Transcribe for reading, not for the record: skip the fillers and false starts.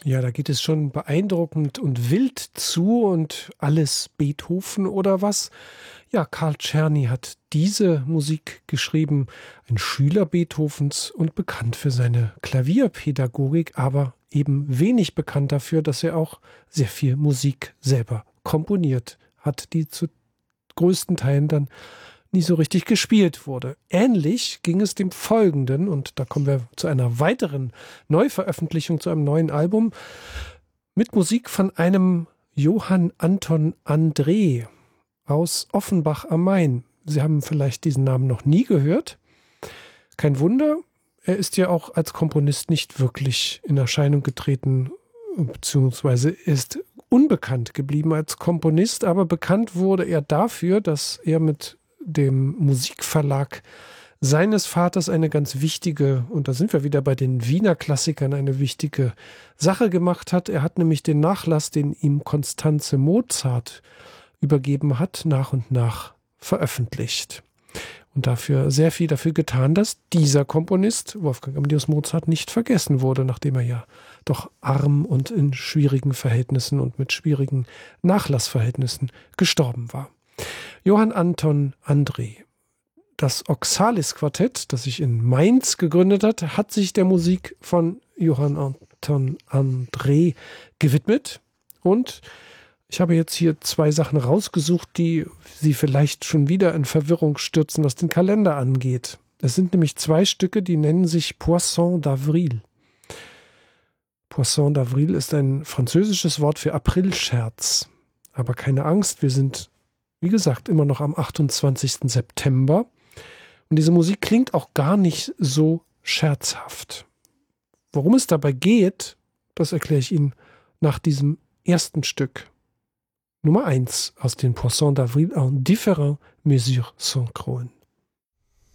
Ja, da geht es schon beeindruckend und wild zu und alles Beethoven oder was? Ja, Karl Czerny hat diese Musik geschrieben, ein Schüler Beethovens und bekannt für seine Klavierpädagogik, aber eben wenig bekannt dafür, dass er auch sehr viel Musik selber komponiert hat, die zu größten Teilen dann nie so richtig gespielt wurde. Ähnlich ging es dem Folgenden, und da kommen wir zu einer weiteren Neuveröffentlichung, zu einem neuen Album, mit Musik von einem Johann Anton André aus Offenbach am Main. Sie haben vielleicht diesen Namen noch nie gehört. Kein Wunder, er ist ja auch als Komponist nicht wirklich in Erscheinung getreten, beziehungsweise ist unbekannt geblieben als Komponist, aber bekannt wurde er dafür, dass er mit dem Musikverlag seines Vaters eine ganz wichtige, und da sind wir wieder bei den Wiener Klassikern, eine wichtige Sache gemacht hat. Er hat nämlich den Nachlass, den ihm Constanze Mozart übergeben hat, nach und nach veröffentlicht. Und dafür sehr viel dafür getan, dass dieser Komponist, Wolfgang Amadeus Mozart, nicht vergessen wurde, nachdem er ja doch arm und in schwierigen Verhältnissen und mit schwierigen Nachlassverhältnissen gestorben war. Johann Anton André. Das Oxalis-Quartett, das sich in Mainz gegründet hat, hat sich der Musik von Johann Anton André gewidmet. Und ich habe jetzt hier zwei Sachen rausgesucht, die Sie vielleicht schon wieder in Verwirrung stürzen, was den Kalender angeht. Es sind nämlich zwei Stücke, die nennen sich Poisson d'Avril. Poisson d'Avril ist ein französisches Wort für Aprilscherz. Aber keine Angst, wir sind, wie gesagt, immer noch am 28. September. Und diese Musik klingt auch gar nicht so scherzhaft. Worum es dabei geht, das erkläre ich Ihnen nach diesem ersten Stück. Nummer 1 aus den Poissons d'Avril en différentes mesures synchrones.